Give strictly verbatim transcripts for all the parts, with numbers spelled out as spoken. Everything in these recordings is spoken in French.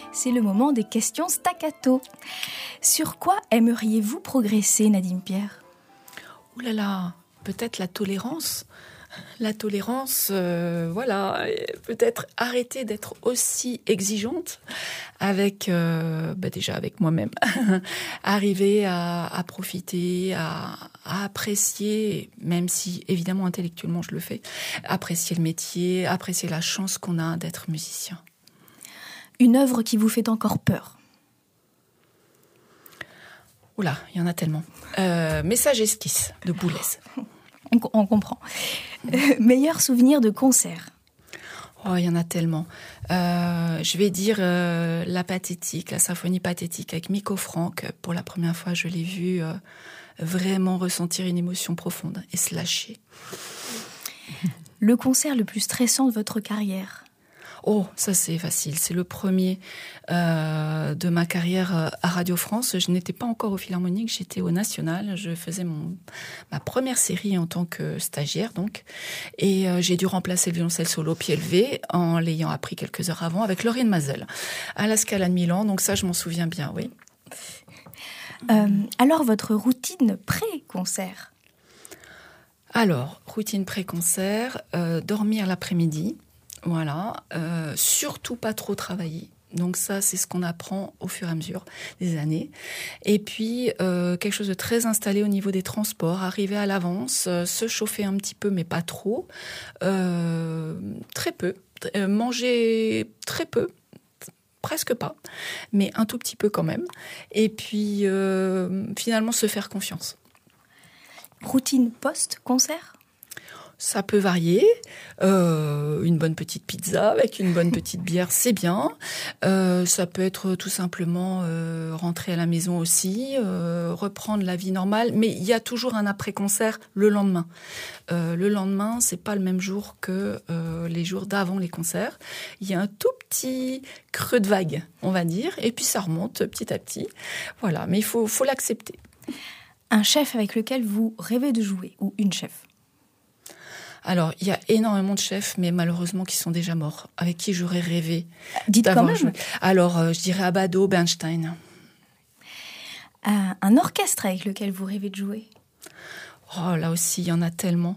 c'est le moment des questions staccato. Sur quoi aimeriez-vous progresser, Nadine Pierre ? Ouh là là, peut-être la tolérance. La tolérance, euh, voilà, peut-être arrêter d'être aussi exigeante avec, euh, bah déjà avec moi-même, arriver à, à profiter, à, à apprécier, même si évidemment intellectuellement je le fais, apprécier le métier, apprécier la chance qu'on a d'être musicien. Une œuvre qui vous fait encore peur ? Oula, il y en a tellement. Euh, Message esquisse de Boulez. On, on comprend. Euh, meilleur souvenir de concert ? Oh, il y en a tellement. Euh, je vais dire euh, la pathétique, la symphonie pathétique avec Miko Franck. Pour la première fois, je l'ai vu euh, vraiment ressentir une émotion profonde et se lâcher. Le concert le plus stressant de votre carrière ? Oh, ça c'est facile. C'est le premier euh, de ma carrière à Radio France. Je n'étais pas encore au Philharmonique, j'étais au National. Je faisais mon, ma première série en tant que stagiaire, donc. Et euh, j'ai dû remplacer le violoncelle solo pied levé en l'ayant appris quelques heures avant avec Laurine Mazel à la Scala de Milan. Donc ça, je m'en souviens bien, oui. Euh, alors, votre routine pré-concert ? Alors, routine pré-concert, euh, dormir l'après-midi. Voilà, euh, surtout pas trop travailler. Donc ça, c'est ce qu'on apprend au fur et à mesure des années. Et puis, euh, quelque chose de très installé au niveau des transports, arriver à l'avance, euh, se chauffer un petit peu, mais pas trop, euh, très peu, euh, manger très peu, presque pas, mais un tout petit peu quand même. Et puis, euh, finalement, se faire confiance. Routine post-concert ? Ça peut varier. Euh, une bonne petite pizza avec une bonne petite bière, c'est bien. Euh, ça peut être tout simplement euh, rentrer à la maison aussi, euh, reprendre la vie normale. Mais il y a toujours un après-concert le lendemain. Euh, le lendemain, c'est pas le même jour que euh, les jours d'avant les concerts. Il y a un tout petit creux de vague, on va dire, et puis ça remonte petit à petit. Voilà, mais il faut, faut l'accepter. Un chef avec lequel vous rêvez de jouer, ou une chef ? Alors, il y a énormément de chefs, mais malheureusement qui sont déjà morts, avec qui j'aurais rêvé. Dites quand même. Joué. Alors, euh, je dirais Abado, Bernstein. Euh, un orchestre avec lequel vous rêvez de jouer ? Oh, là aussi, il y en a tellement.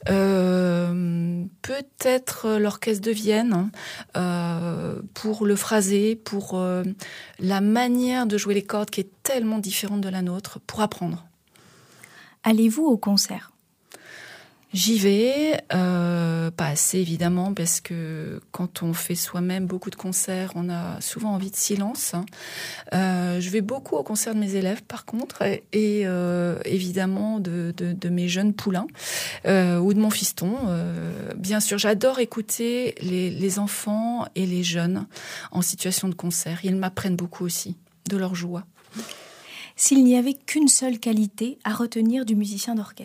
Euh, peut-être l'orchestre de Vienne, euh, pour le phrasé, pour euh, la manière de jouer les cordes qui est tellement différente de la nôtre, pour apprendre. Allez-vous au concert ? J'y vais, euh, pas assez évidemment, parce que quand on fait soi-même beaucoup de concerts, on a souvent envie de silence. Euh, je vais beaucoup au concert de mes élèves, par contre, et, et euh, évidemment de, de, de mes jeunes poulains euh, ou de mon fiston. Euh, bien sûr, j'adore écouter les, les enfants et les jeunes en situation de concert. Ils m'apprennent beaucoup aussi de leur joie. S'il n'y avait qu'une seule qualité à retenir du musicien d'orchestre ?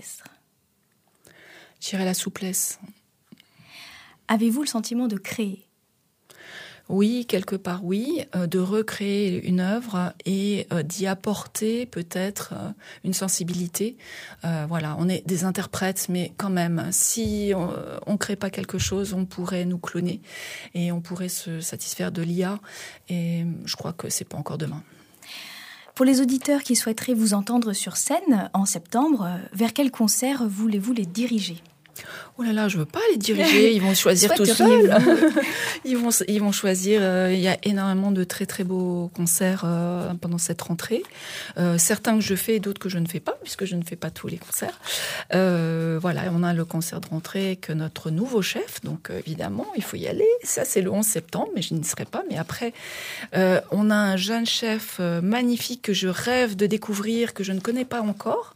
Je dirais la souplesse. Avez-vous le sentiment de créer ? Oui, quelque part oui, euh, de recréer une œuvre et euh, d'y apporter peut-être euh, une sensibilité. Euh, voilà, on est des interprètes, mais quand même, si on ne crée pas quelque chose, on pourrait nous cloner et on pourrait se satisfaire de l'I A. Et je crois que c'est pas encore demain. Pour les auditeurs qui souhaiteraient vous entendre sur scène en septembre, vers quel concert voulez-vous les diriger ? Oh là là, je veux pas les diriger, ils vont choisir tout seuls. ils vont ils vont choisir, euh, il y a énormément de très très beaux concerts euh, pendant cette rentrée. Euh, certains que je fais et d'autres que je ne fais pas puisque je ne fais pas tous les concerts. Euh, voilà, on a le concert de rentrée avec notre nouveau chef, donc euh, évidemment, il faut y aller. Ça c'est le onze septembre, mais je n'y serai pas, mais après euh, on a un jeune chef euh, magnifique que je rêve de découvrir, que je ne connais pas encore.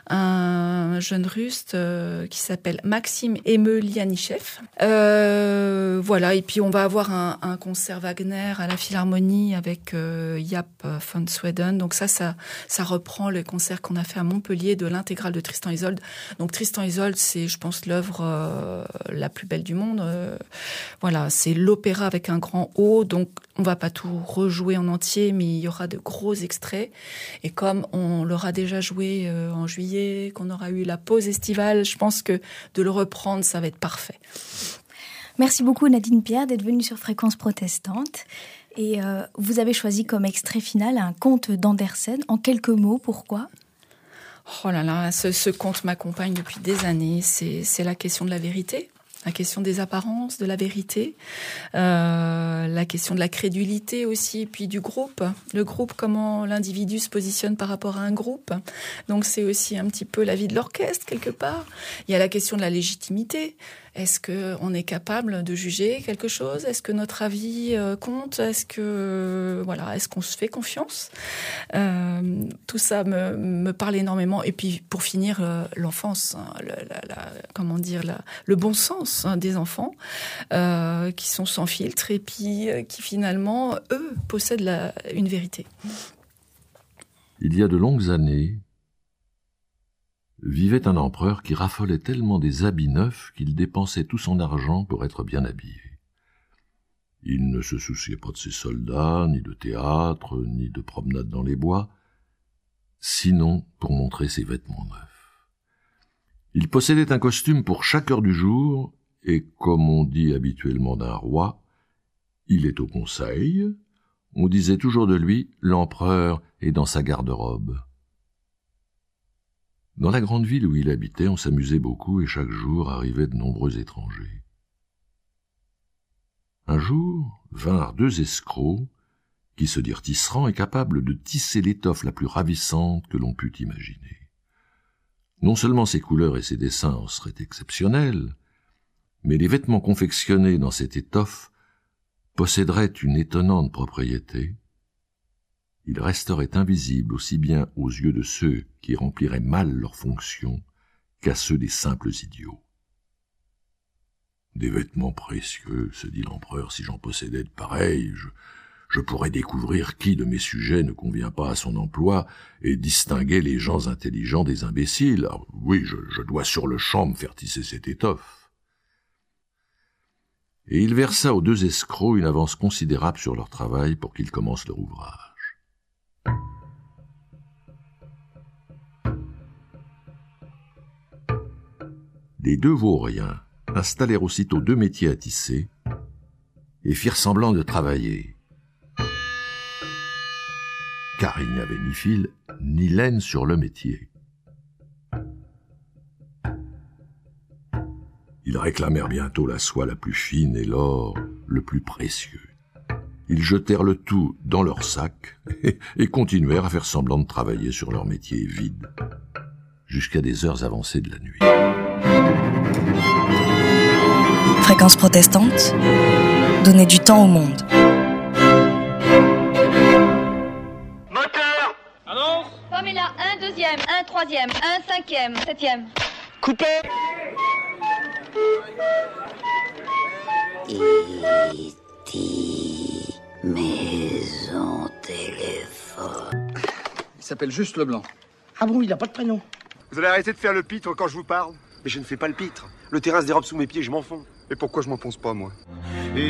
Un jeune russe euh, qui s'appelle Maxime Emelianichev. Euh, voilà, et puis on va avoir un, un concert Wagner à la Philharmonie avec euh, Jaap van Sweden. Donc ça, ça, ça reprend le concert qu'on a fait à Montpellier de l'intégrale de Tristan et Isolde. Donc Tristan et Isolde, c'est, je pense, l'œuvre euh, la plus belle du monde. Euh, voilà, c'est l'opéra avec un grand O. Donc on va pas tout rejouer en entier, mais il y aura de gros extraits. Et comme on l'aura déjà joué euh, en juillet, qu'on aura eu la pause estivale, je pense que de le reprendre, ça va être parfait. Merci beaucoup Nadine Pierre d'être venue sur Fréquence Protestante Et euh, vous avez choisi comme extrait final un conte d'Andersen. En quelques mots, pourquoi ? Oh là là, ce, ce conte m'accompagne depuis des années. C'est, c'est la question de la vérité. La question des apparences, de la vérité, euh, la question de la crédulité aussi, puis du groupe. Le groupe, comment l'individu se positionne par rapport à un groupe. Donc c'est aussi un petit peu la vie de l'orchestre, quelque part. Il y a la question de la légitimité. Est-ce qu'on est capable de juger quelque chose ? Est-ce que notre avis euh, compte ? Est-ce que voilà, est-ce qu'on se fait confiance ? euh, Tout ça me, me parle énormément. Et puis pour finir, euh, l'enfance, hein, la, la, la, comment dire, la, le bon sens hein, des enfants euh, qui sont sans filtre et puis euh, qui finalement, eux, possèdent la, une vérité. Il y a de longues années, vivait un empereur qui raffolait tellement des habits neufs qu'il dépensait tout son argent pour être bien habillé. Il ne se souciait pas de ses soldats, ni de théâtre, ni de promenade dans les bois, sinon pour montrer ses vêtements neufs. Il possédait un costume pour chaque heure du jour, et comme on dit habituellement d'un roi, il est au conseil, on disait toujours de lui, l'empereur est dans sa garde-robe. Dans la grande ville où il habitait, on s'amusait beaucoup et chaque jour arrivaient de nombreux étrangers. Un jour vinrent deux escrocs qui se dirent tisserands et capables de tisser l'étoffe la plus ravissante que l'on pût imaginer. Non seulement ses couleurs et ses dessins en seraient exceptionnels, mais les vêtements confectionnés dans cette étoffe posséderaient une étonnante propriété. Ils resteraient invisibles aussi bien aux yeux de ceux qui rempliraient mal leurs fonctions qu'à ceux des simples idiots. Des vêtements précieux, se dit l'empereur, si j'en possédais de pareils, je, je pourrais découvrir qui de mes sujets ne convient pas à son emploi et distinguer les gens intelligents des imbéciles. Alors, oui, je, je dois sur le champ me faire tisser cette étoffe. Et il versa aux deux escrocs une avance considérable sur leur travail pour qu'ils commencent leur ouvrage. Les deux vauriens installèrent aussitôt deux métiers à tisser et firent semblant de travailler. Car il n'y avait ni fil ni laine sur le métier. Ils réclamèrent bientôt la soie la plus fine et l'or le plus précieux. Ils jetèrent le tout dans leur sac et, et continuèrent à faire semblant de travailler sur leur métier vide, jusqu'à des heures avancées de la nuit. Fréquence protestante, donner du temps au monde. Moteur! Annonce! Pamela, un deuxième, un troisième, un cinquième, septième. Coupé! E T Maison Téléphone. Il s'appelle juste Leblanc. Ah bon, il n'a pas de prénom. Vous allez arrêter de faire le pitre quand je vous parle? Mais je ne fais pas le pitre. Le terrain se dérobe sous mes pieds, je m'enfonce. Et pourquoi je m'enfonce pas, moi?